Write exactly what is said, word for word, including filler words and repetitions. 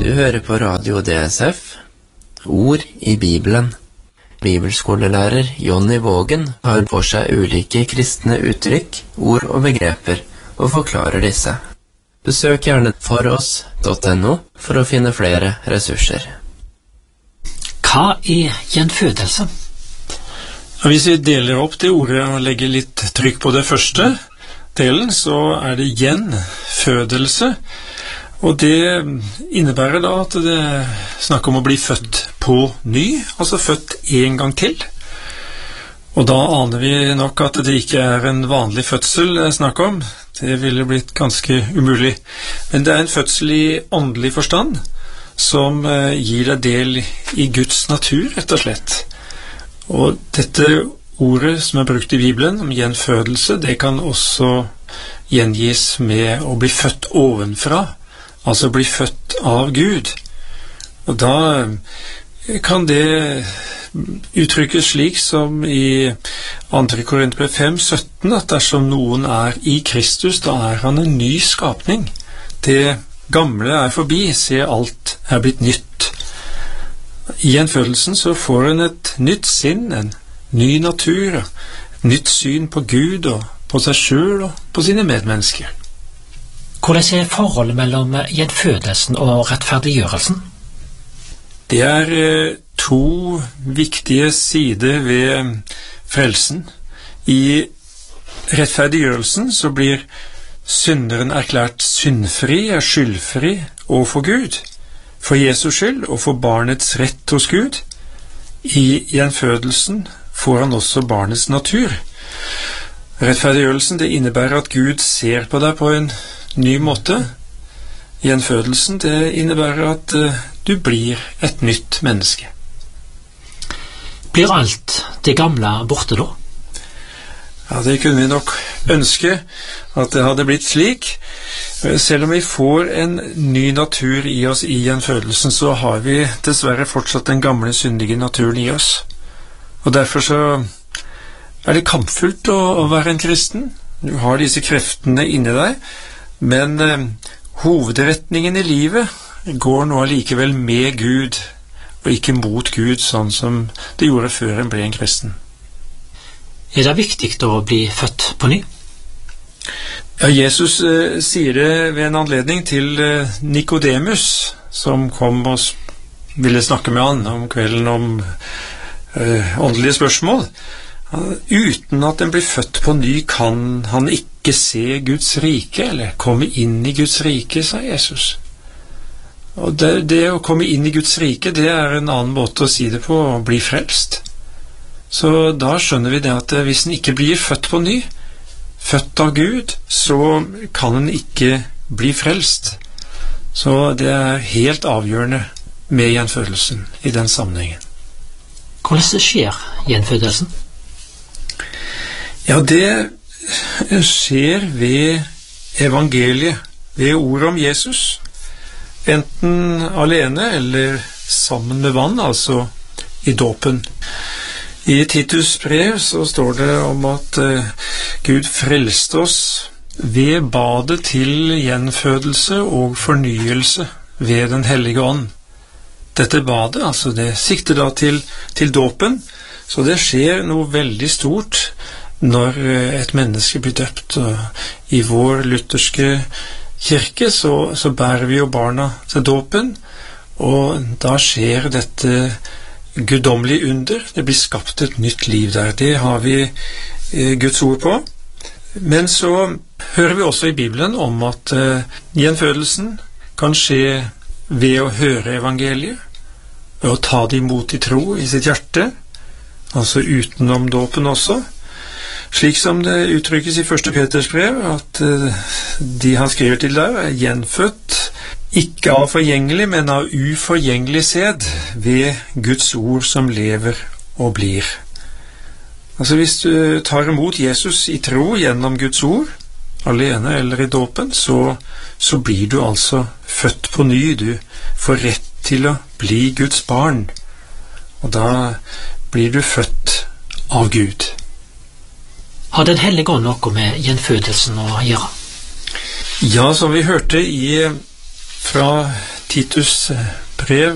Du hører på Radio D S F, Ord i Bibelen. Bibelskolelærer Jonny Vågen har for seg ulike kristne uttrykk, ord og begreper, og forklarer disse. Besøk gjerne foross punktum no for å finne flere ressurser. Hva er gjenfødelse? Hvis vi deler opp det ordet og legger litt trykk på det første delen, så er det gjenfødelse. Og det innebærer da at det snakker om å bli født på ny, altså født en gang til. Og da aner vi nok at det ikke er en vanlig fødsel det er snakk om. Det ville blitt ganske umulig. Men det er en fødsel i åndelig forstand, som gir deg del i Guds natur, rett og slett. Og dette ordet som er brukt i Bibelen om gjenfødelse, det kan også gjengis med å bli født ovenfra, altså bli født av Gud. Og da kan det uttrykkes slik som i andre Korinterbrev fem sytten, at dersom noen er i Kristus, da er han en ny skapning. Det gamle er forbi, se alt er blitt nytt. I gjenfødelsen så får en et nytt sinn, en ny natur, et nytt syn på Gud og på seg selv og på sine medmennesker. Hvordan er forholdet mellom gjenfødelsen og rettferdiggjørelsen? Det er eh, to viktige sider ved frelsen. I rettferdiggjørelsen så blir synderen erklært syndfri, er skyldfri overfor Gud, for Jesus skyld og for barnets rett hos Gud. I gjenfødelsen får han også barnets natur. Rettferdiggjørelsen det innebærer at Gud ser på deg på en ny måte. Gjenfødelsen det innebærer at uh, du blir et nytt menneske. Blir alt det gamle borte da? Ja, det kunne vi nok ønske at det hadde blitt slik. Selv om vi får en ny natur i oss i gjenfødelsen, så har vi dessverre fortsatt den gamle syndige naturen i oss. Og derfor så er det kampfullt å, å være en kristen. Du har disse kreftene inni deg, men eh, hovedretningen i livet går nå allikevel med Gud, og ikke mot Gud, sånn som det gjorde før en ble en kristen. Er det viktig å bli født på ny? Ja, Jesus eh, sier det ved en anledning til eh, Nikodemus, som kom og ville snakke med han om kvelden om eh, åndelige spørsmål. Uten at den blir født på ny kan han ikke se Guds rike, eller komme inn i Guds rike, sa Jesus. Og det, det å komme inn i Guds rike, det er en annen måte å si det på, å bli frelst. Så da skjønner vi det at hvis en ikke blir født på ny, født av Gud, så kan en ikke bli frelst. Så det er helt avgjørende med gjenfødelsen i den sammenhengen. Hvordan skjer gjenfødelsen? Ja, det skjer ved evangeliet, ved ordet om Jesus. Enten alene eller sammen med vann, altså i dåpen. I Titus brev så står det om at uh, Gud frelste oss ved badet til gjenfødelse og fornyelse ved den hellige ånd. Dette badet, altså det sikter da til, til dåpen, så det skjer noe veldig stort når et menneske blir døpt. I vår lutherske kirke så, så bærer vi jo barna til dåpen, og da skjer dette guddommelige under. Det blir skapt et nytt liv der. Det har vi eh, Guds ord på. Men så hører vi også i Bibelen om at eh, gjenfødelsen kan skje ved å høre evangeliet, ved å ta det imot i tro i sitt hjerte, altså utenom dåpen også. Slik som det uttrykkes i første Peters brev, at uh, de han skriver til deg er gjenfødt, ikke av forgjengelig, men av uforgjengelig sæd, ved Guds ord som lever og blir. Altså hvis du tar imot Jesus i tro gjennom Guds ord, alene eller i dåpen, så, så blir du altså født på ny. Du får rett til å bli Guds barn, og da blir du født av Gud. Har Den hellige ånd noe med gjenfødelsen å gjøre? Ja, som vi hørte i, fra Titus brev